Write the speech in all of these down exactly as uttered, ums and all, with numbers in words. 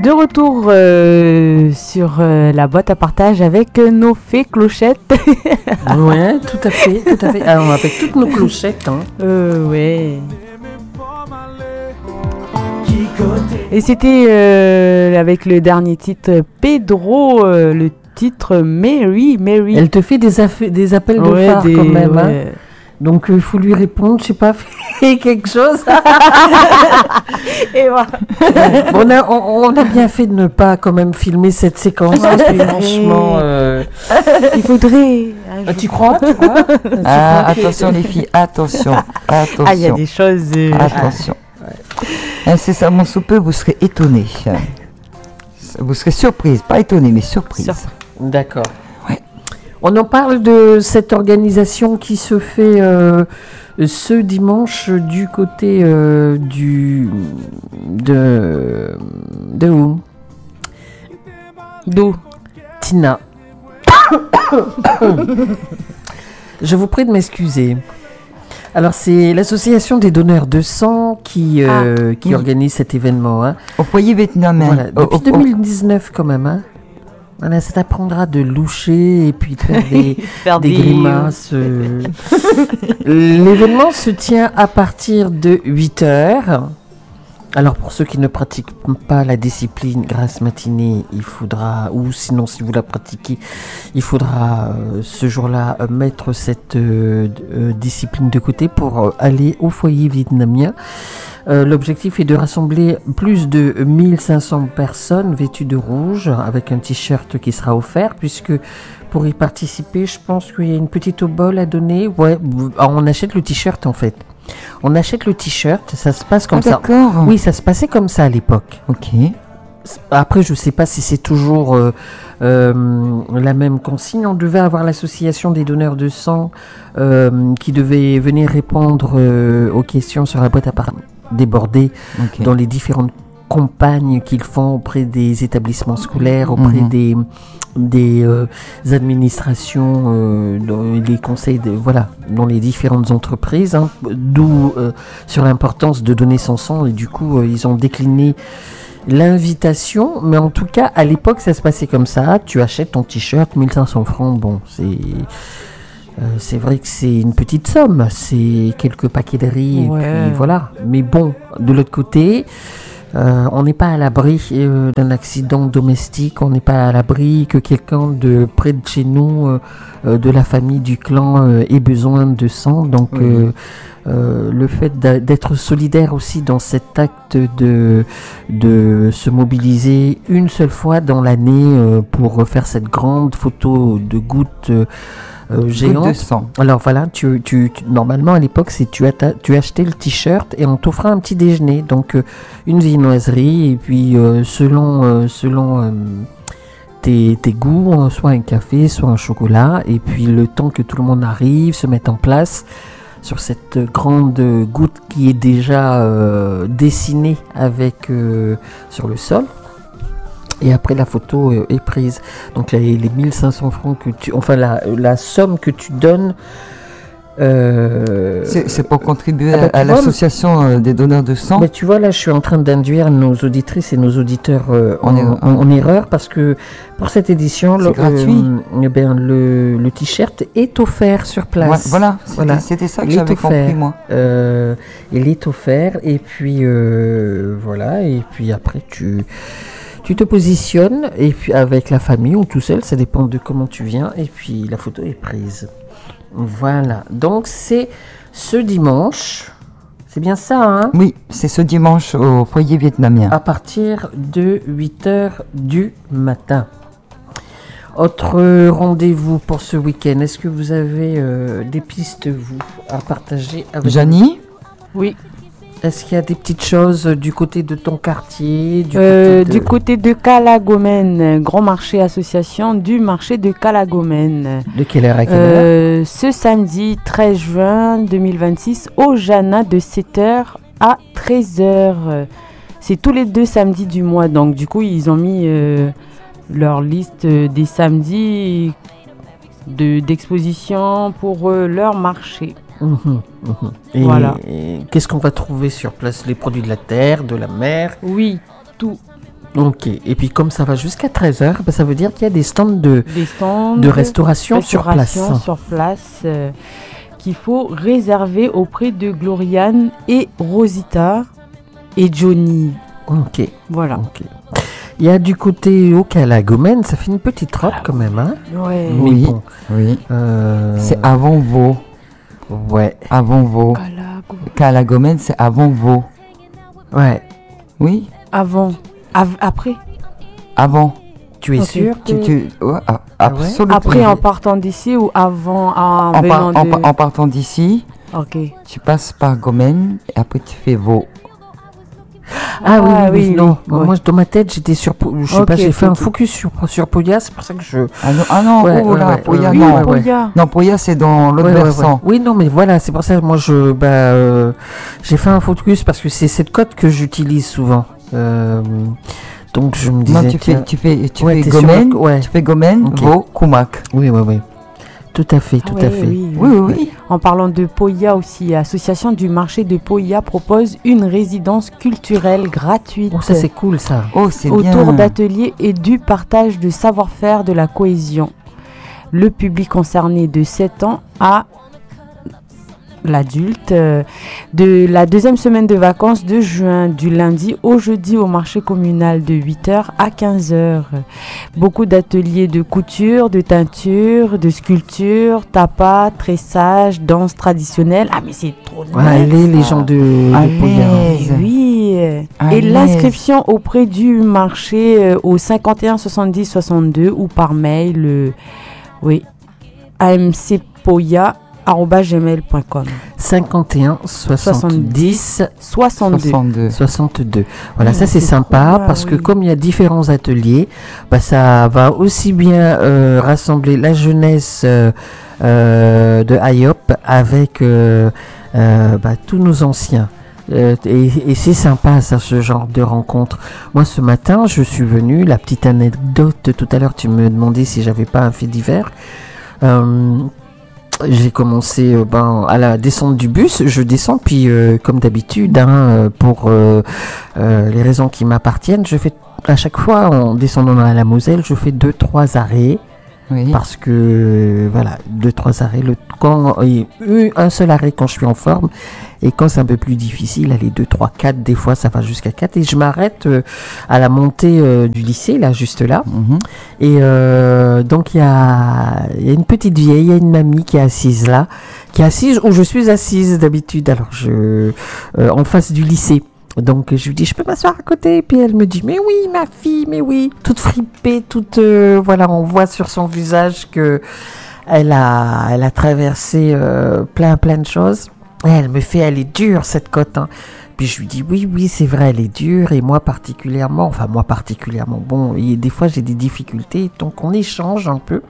De retour euh, sur euh, la boîte à partage avec euh, nos fées clochettes. Ouais, tout à fait, tout à fait. Alors, avec toutes nos clochettes. Hein. Euh, ouais. Et c'était euh, avec le dernier titre Pedro, euh, le titre Mary, Mary. Elle te fait des, affa- des appels de ouais, phare des, quand même. ouais. Hein. Donc il euh, faut lui répondre, je sais pas, fais quelque chose. Et voilà. Ouais. Bon, on, a, on, on a bien fait de ne pas quand même filmer cette séquence. Parce que franchement, euh... il faudrait. Ah, tu crois, tu crois Ah, attention les filles, attention, attention. Ah, il y a des choses. Euh... Attention. Ouais. C'est ça, mon soupeux, vous serez étonnés. Vous serez surprise, pas étonnés, mais surprise. Sur... D'accord. Ouais. On en parle de cette organisation qui se fait euh, ce dimanche du côté euh, du de de où D'où Tina. Je vous prie de m'excuser. Alors, c'est l'association des donneurs de sang qui, euh, ah, qui oui. organise cet événement. Hein. Au foyer vietnamien. Voilà, depuis oh, deux mille dix-neuf, oh. quand même. Hein. Voilà, ça t'apprendra de loucher et puis de faire des, faire des, des grimaces. Euh. L'événement se tient à partir de huit heures. Alors, pour ceux qui ne pratiquent pas la discipline grasse matinée, il faudra, ou sinon, si vous la pratiquez, il faudra euh, ce jour-là euh, mettre cette euh, euh, discipline de côté pour euh, aller au foyer vietnamien. Euh, l'objectif est de rassembler plus de mille cinq cents personnes vêtues de rouge avec un t-shirt qui sera offert, puisque pour y participer, je pense qu'il y a une petite obole à donner. Ouais, on achète le t-shirt en fait. On achète le t-shirt, ça se passe comme ah, ça. D'accord. Oui, ça se passait comme ça à l'époque. Ok. Après, je ne sais pas si c'est toujours euh, euh, la même consigne. On devait avoir l'association des donneurs de sang euh, qui devait venir répondre euh, aux questions sur la boîte à part débordée okay. dans les différentes campagnes qu'ils font auprès des établissements scolaires, auprès mmh. des des euh, administrations, euh, dans les conseils, de, voilà, dans les différentes entreprises, hein, d'où euh, sur l'importance de donner son sang, et du coup euh, ils ont décliné l'invitation, mais en tout cas à l'époque ça se passait comme ça, tu achètes ton t-shirt, mille cinq cents francs, bon c'est euh, c'est vrai que c'est une petite somme, c'est quelques paquets de riz, ouais. et puis voilà, mais bon, de l'autre côté Euh, on n'est pas à l'abri euh, d'un accident domestique, on n'est pas à l'abri que quelqu'un de près de chez nous, euh, euh, de la famille, du clan, euh, ait besoin de sang. Donc oui. euh, euh, le fait d'être solidaire aussi dans cet acte de, de se mobiliser une seule fois dans l'année euh, pour faire cette grande photo de gouttes euh, Euh, géante. De sang. Alors voilà, tu, tu, tu, normalement à l'époque, c'est tu, atta- tu achetais le t-shirt et on t'offrait un petit déjeuner, donc euh, une viennoiserie et puis euh, selon euh, selon euh, tes, tes goûts, euh, soit un café, soit un chocolat, et puis le temps que tout le monde arrive, se mette en place sur cette grande goutte qui est déjà euh, dessinée avec euh, sur le sol. Et après la photo euh, est prise. Donc les, les mille cinq cents francs que tu, enfin la, la somme que tu donnes, euh, c'est, c'est pour contribuer ah bah, à, à l'association euh, des donneurs de sang. Mais tu vois là, je suis en train d'induire nos auditrices et nos auditeurs euh, en, en, en, en erreur parce que pour cette édition, c'est le, gratuit. Euh, eh bien, le, le t-shirt est offert sur place. Ouais, voilà, c'était, voilà, c'était ça que il j'avais compris moi. Euh, il est offert et puis euh, voilà et puis après tu Tu te positionnes et puis avec la famille ou tout seul, ça dépend de comment tu viens, et puis la photo est prise. Voilà, donc c'est ce dimanche, c'est bien ça, hein ? Oui, c'est ce dimanche au foyer vietnamien. À partir de huit heures du matin. Autre rendez-vous pour ce week-end, est-ce que vous avez euh, des pistes, vous, à partager avec Janie ? Oui. Est-ce qu'il y a des petites choses du côté de ton quartier, du, euh, côté, de... du côté de Calagomène, grand marché association du marché de Calagomène. De quelle heure à quelle euh, heure ? Ce samedi treize juin deux mille vingt-six au Jana de sept heures à treize heures. C'est tous les deux samedis du mois, donc du coup ils ont mis euh, leur liste des samedis de, d'exposition pour euh, leur marché. Mmh, mmh. Et, voilà. Et qu'est-ce qu'on va trouver sur place ? Les produits de la terre, de la mer ? Oui, tout. Ok, et puis comme ça va jusqu'à treize heures, bah, ça veut dire qu'il y a des stands de, Des stands de restauration, sur place. restauration sur place euh, qu'il faut réserver auprès de Gloriane et Rosita et Johnny. Ok. Voilà. Ok. Il y a du côté au Calagomène, ça fait une petite robe quand même, hein. Ouais. Mais Oui, bon, oui. euh, C'est avant Vaux. ouais, Avant Vaux. Calago. Calagomène, c'est avant Vaux. ouais. Oui, Avant. Av- après. avant. Tu es Ok. sûr? Tu, tu, ouais, ah, Ah ouais absolument. Après en partant d'ici ou avant en, en, venant par- en de... par- en partant d'ici, Ok. tu passes par Gomène et après tu fais Vaux. Ah oui, Ah, oui, oui, oui, non. oui, Moi, dans ma tête, j'étais sur, Po- je sais Ok, pas, j'ai ok, fait un ok. focus sur, sur Poya, c'est pour ça que je... Ah non, ah non Ouais, oh ouais, là, ouais, Poya, ouais, Oui, non. ouais, ouais. Poya. Non, Poya, c'est dans l'autre Ouais, ouais, versant. ouais. Oui, non, mais voilà, c'est pour ça que moi, je, bah, euh, j'ai fait un focus parce que c'est cette cote que j'utilise souvent. Euh, donc, je me disais, Non, tu fais, tiens, tu fais, tu Ouais, fais t'es sur Gomène, le- ouais. tu fais Gomène, Ok. Vaux, Coumac. oui, oui, oui. Tout à fait, Ah tout ouais, à fait. oui, Oui, oui, oui. En parlant de Poya aussi, l'association du marché de Poya propose une résidence culturelle gratuite Oh, ça, c'est cool, ça. Oh, c'est bien. autour d'ateliers et du partage de savoir-faire, de la cohésion. Le public concerné de sept ans à l'adulte euh, de la deuxième semaine de vacances de juin, du lundi au jeudi au marché communal de huit heures à quinze heures. Beaucoup d'ateliers de couture, de teinture, de sculpture, tapas, tressage, danse traditionnelle. Ah mais c'est trop nice. Allez, les ça. gens de, de Poya. Allez. Eh oui. À Et l'aise. l'inscription auprès du marché euh, au cinquante et un soixante-dix soixante-deux ou par mail, euh, oui, amcpoya arobase gmail point com. cinquante et un soixante-dix soixante-deux. soixante-deux. soixante-deux. Voilà, Mmh, ça c'est c'est sympa trop bien, parce que oui. comme il y a différents ateliers, bah, ça va aussi bien euh, rassembler la jeunesse euh, euh, de I O P avec euh, euh, bah, tous nos anciens. Euh, et et c'est sympa ça, ce genre de rencontre. Moi ce matin je suis venu, la petite anecdote tout à l'heure, tu me demandais si j'avais pas un fait divers. Euh, J'ai commencé euh, ben, à la descente du bus, je descends, puis euh, comme d'habitude, hein, euh, pour euh, euh, les raisons qui m'appartiennent, je fais à chaque fois en descendant dans la Moselle, je fais deux trois arrêts Oui. parce que euh, voilà, deux trois arrêts. Le, quand il y a eu un seul arrêt quand je suis en forme et quand c'est un peu plus difficile, allez deux trois quatre, des fois ça va jusqu'à quatre et je m'arrête euh, à la montée euh, du lycée là, juste là. Mhm. Et euh, donc il y a, il y a une petite vieille, il y a une mamie qui est assise là, qui est assise où je suis assise d'habitude, alors je euh, en face du lycée. Donc je lui dis je peux m'asseoir à côté, puis elle me dit mais oui ma fille, mais oui, toute fripée, toute euh, voilà, on voit sur son visage que elle a elle a traversé euh, plein plein de choses. Et elle me fait elle est dure cette côte, hein. Puis je lui dis oui, oui, c'est vrai, elle est dure et moi particulièrement, enfin moi particulièrement, bon, et des fois j'ai des difficultés, donc on échange un peu.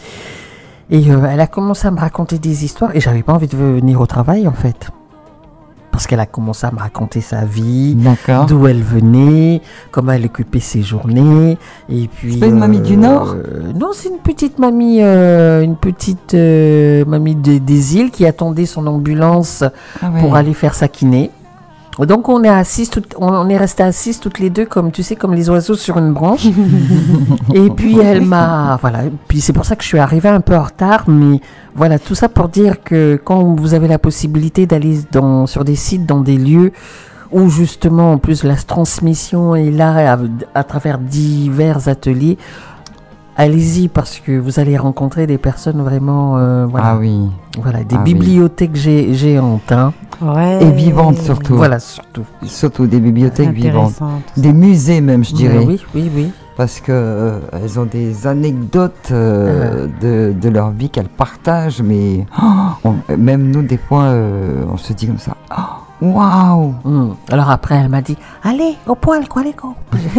Et euh, elle a commencé à me raconter des histoires et j'avais pas envie de venir au travail en fait. Parce qu'elle a commencé à me raconter sa vie, D'accord. d'où elle venait, comment elle occupait ses journées, et puis. C'est pas une mamie du Nord euh, Non, c'est une petite mamie, euh, une petite euh, mamie de- des îles qui attendait son ambulance Ah ouais. pour aller faire sa kiné. Donc on est assis, tout- on, on est resté assises toutes les deux comme tu sais comme les oiseaux sur une branche. Et puis elle m'a voilà. Puis c'est pour ça que je suis arrivée un peu en retard, mais voilà tout ça pour dire que quand vous avez la possibilité d'aller dans sur des sites, dans des lieux où justement en plus la transmission est là à, à travers divers ateliers, allez-y parce que vous allez rencontrer des personnes vraiment euh, voilà, Ah oui. voilà des Ah oui. bibliothèques gé- géantes. Hein. Ouais. Et vivantes surtout. Voilà surtout. Surtout des bibliothèques vivantes. Intéressant, tout ça. Des musées même, je dirais. Oui, oui, oui. Parce que euh, elles ont des anecdotes euh, de, de leur vie qu'elles partagent, mais oh, on- même nous, des fois, euh, on se dit comme ça. Oh, waouh! Hmm. Alors après, elle m'a dit, allez, au poil, quoi, les cons.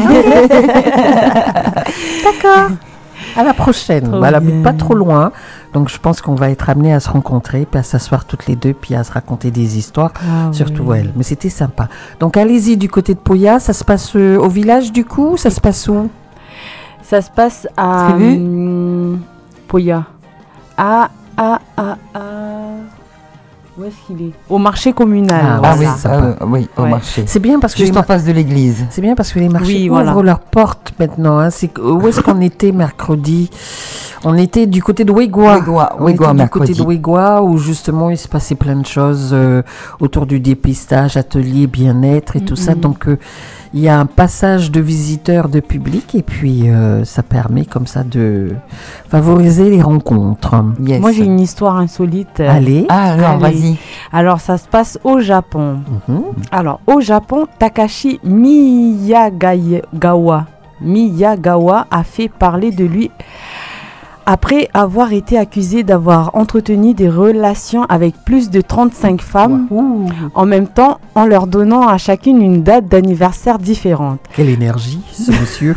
D'accord. À la prochaine. Trop Bah, elle habite bien. pas trop loin, donc je pense qu'on va être amenés à se rencontrer, puis à s'asseoir toutes les deux, puis à se raconter des histoires, Ah surtout oui. elle. Mais c'était sympa. Donc allez-y du côté de Poya, ça se passe euh, au village du coup, ça se passe où? Ça se passe à Prévu hum, Poya. Ah, ah, ah, ah. Où est-ce qu'il est? Au marché communal. Ah, Ah voilà. oui, Ça ah, oui, au Ouais. marché. C'est bien parce que Juste les en mar- face de l'église. c'est bien parce que les marchés Oui, ouvrent voilà. leurs portes maintenant. Hein. C'est que- où est-ce qu'on était mercredi? On était du côté de Ouégoua. Ouégoua, On Ouégoua, était du mercredi. côté de Ouégoua où justement il se passait plein de choses euh, autour du dépistage, atelier bien-être et tout ça. Mhm. Donc euh, il y a un passage de visiteurs, de public et puis euh, ça permet comme ça de favoriser les rencontres. Yes. Moi, j'ai une histoire insolite. euh, Allez. Ah, alors, Allez. vas-y. Alors, ça se passe au Japon. Mhm. Alors, au Japon, Takashi Miyagawa, Miyagawa a fait parler de lui après avoir été accusé d'avoir entretenu des relations avec plus de trente-cinq femmes, Ouh, en même temps en leur donnant à chacune une date d'anniversaire différente. quelle énergie ce monsieur.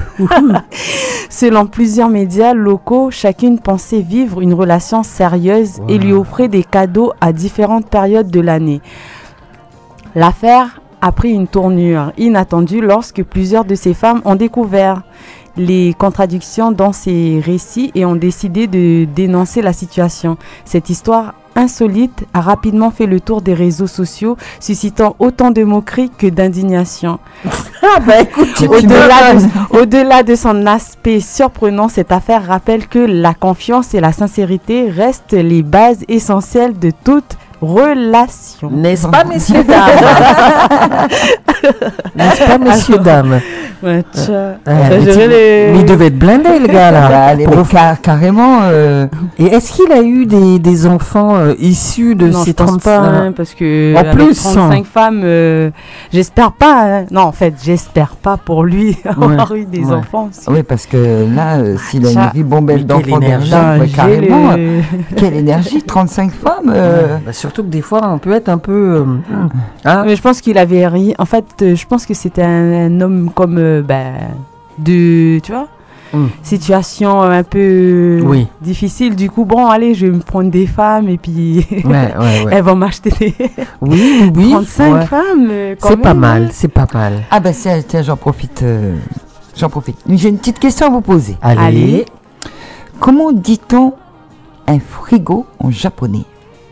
Selon plusieurs médias locaux, chacune pensait vivre une relation sérieuse et lui offrait des cadeaux à différentes périodes de l'année. L'affaire a pris une tournure inattendue lorsque plusieurs de ces femmes ont découvert les contradictions dans ces récits et ont décidé de dénoncer la situation. Cette histoire insolite a rapidement fait le tour des réseaux sociaux, suscitant autant de moqueries que d'indignation. Ah bah écoute, Au-delà de, au-delà de son aspect surprenant, cette affaire rappelle que la confiance et la sincérité restent les bases essentielles de toute relation. n'est-ce pas messieurs dames? N'est-ce pas messieurs dames? Ouais, tcha. Ah, Ça, mais, je tu- vais les- mais il devait être blindé le gars là. Bah, allez, mais car- carrément. euh, Et est-ce qu'il a eu des, des enfants euh, issus de Non, ces je pense trente pas, hein, parce que En avec plus, trente-cinq hein. femmes, euh, j'espère pas. hein. Non, en fait, j'espère pas pour lui avoir eu des ouais. enfants. aussi. Oui, parce que là, euh, s'il a une Ça- ribambelle Mais d'enfants quelle énergie. déjà, ouais, J'ai carrément. le- Quelle énergie, trente-cinq femmes. euh, Bah, surtout que des fois on peut être un peu euh, hein. Mais je pense qu'il avait rien. En fait, euh, je pense que c'était un, un homme comme euh, ben, de, tu vois, Mm. situation un peu Oui. difficile. Du coup, bon, allez, je vais me prendre des femmes et puis Ouais, ouais, ouais. elles vont m'acheter des Oui, oui, oui. trente-cinq ouais. femmes. euh, quand C'est pas même, mal, hein. c'est pas mal. Ah bah tiens, tiens, j'en profite. euh, J'en profite. J'ai une petite question à vous poser. Allez. Allez. Comment dit-on un frigo en japonais?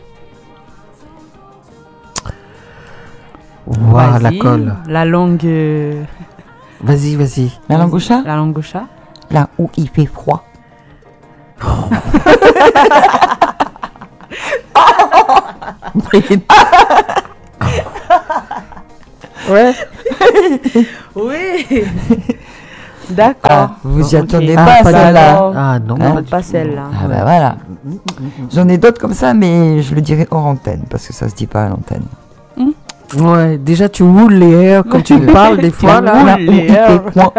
Ouah, la Vas-y, colle. La langue, euh, Vas-y, vas-y. La langue au chat? la langue au chat. Là où il fait froid. Ouais. Oui. D'accord. Ah, vous y Ok. attendez Ah, pas, pas ça du- là. Non, Ah non, Hein pas du pas tout. celle-là. Ah bah voilà. J'en ai d'autres comme ça, mais je le dirai hors antenne, parce que ça se dit pas à l'antenne. Ouais, déjà tu roules les airs quand tu parles des fois là. Là roules où les il fait airs. froid.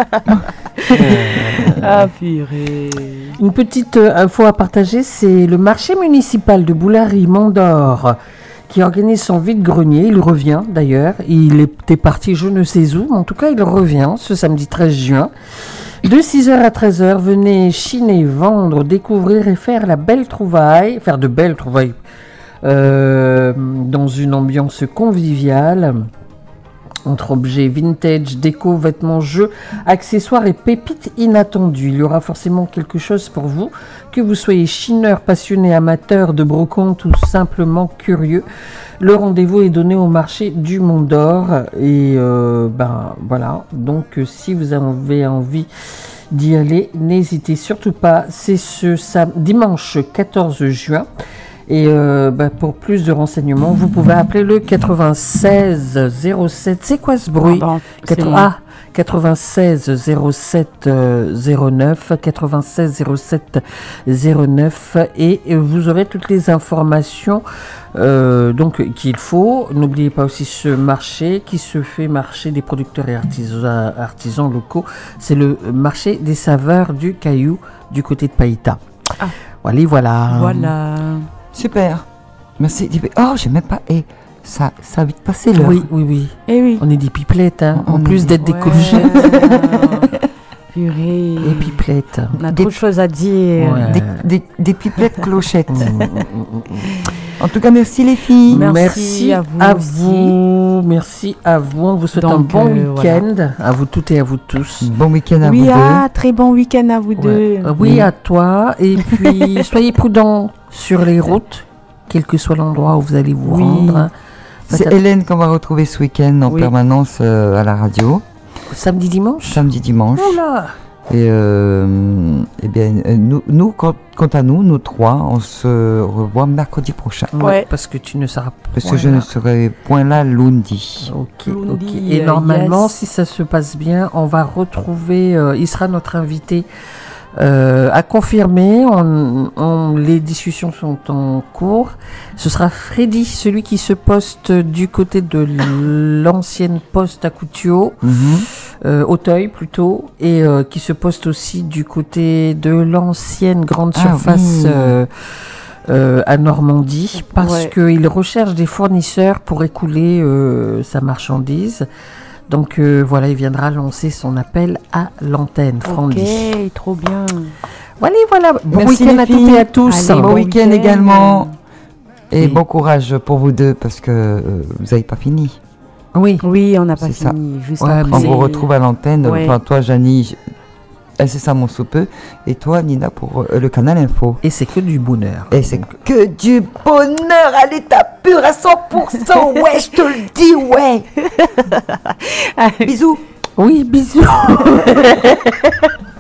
Ah, purée. Une petite euh, info à partager, c'est le marché municipal de Boulary-Mondor qui organise son vide-grenier. Il revient d'ailleurs. Il était parti je ne sais où, mais en tout cas il revient ce samedi treize juin. De six heures à treize heures, venez chiner, vendre, découvrir et faire la belle trouvaille, faire de belles trouvailles euh, dans une ambiance conviviale. Entre objets vintage, déco, vêtements, jeux, accessoires et pépites inattendues. Il y aura forcément quelque chose pour vous, que vous soyez chineur, passionné, amateur de brocante ou simplement curieux. Le rendez-vous est donné au marché du Mont d'Or. Et euh, ben voilà, donc euh, si vous avez envie d'y aller, n'hésitez surtout pas. C'est ce sam- dimanche quatorze juin. Et euh, bah, pour plus de renseignements, vous pouvez appeler le quatre-vingt-seize zéro sept. C'est quoi ce bruit? Pardon, c'est Quatre- moi. Ah, quatre-vingt-seize zéro sept euh, zéro neuf, quatre-vingt-seize zéro sept zéro neuf, et euh, vous aurez toutes les informations euh, donc qu'il faut. N'oubliez pas aussi ce marché qui se fait marché des producteurs et artisans, artisans locaux. C'est le marché des saveurs du Caillou du côté de Païta. Ah. Voilà, voilà. Voilà. Super. Merci. Oh, j'ai même pas. Et ça, ça a vite passé l'heure. Oui, oui, oui. Eh oui. On est des pipelettes, hein. On En est plus des- d'être des Ouais. courgettes. Purée. Des pipelettes. On a Des- trop de choses à dire. Ouais. Des, des, des pipelettes clochettes. Mm, mm, mm, mm. En tout cas, merci les filles. Merci à vous à aussi. vous. Merci à vous. On vous souhaite un Donc, bon euh, week-end. À vous toutes et à vous tous. Bon week-end à Oui, vous ah, très bon week-end à vous deux. Ouais. Euh, Oui, à toi. Et puis, soyez prudents sur les routes. quel que soit l'endroit où vous allez vous Oui. rendre. C'est Peut-être Hélène qu'on va retrouver ce week-end en Oui. permanence euh, à la radio, samedi, dimanche. samedi, dimanche. Oh là. Et euh, eh bien, euh, nous, nous quant, quant à nous, nous trois, on se revoit mercredi prochain. Ouais, Ouais. parce que tu ne seras Parce point que je là. ne serai point là lundi. Ok, Lundi, ok. Et euh, normalement, yes. si ça se passe bien, on va retrouver. euh, il sera notre invité euh, à confirmer. On, on- les discussions sont en cours. Ce sera Freddy, celui qui se poste du côté de l'ancienne poste à Coutio, Mhm. euh, Auteuil plutôt, et euh, qui se poste aussi du côté de l'ancienne grande Ah surface. oui. euh, euh, à Normandie parce Ouais. qu'il recherche des fournisseurs pour écouler euh, sa marchandise. Donc euh, voilà, il viendra lancer son appel à l'antenne, Frandy. Ok, trop bien. Voilà, voilà. Bon Merci week-end les à toutes filles. et à tous. Allez, Bon bon week-end week-end. également. Et Et- bon courage pour vous deux parce que euh, vous n'avez pas fini. Oui, Oui, on n'a pas C'est ça. fini. Juste Ouais, après. mais On C'est- vous retrouve à l'antenne. Ouais. Enfin, toi, Janie, j- incessamment sous peu. Et toi, Nina, pour euh, le canal Info. et c'est que du bonheur. Et c'est que du bonheur à l'état pur à cent pour cent. Ouais, je te le dis, ouais. Bisous. Oui, bisous.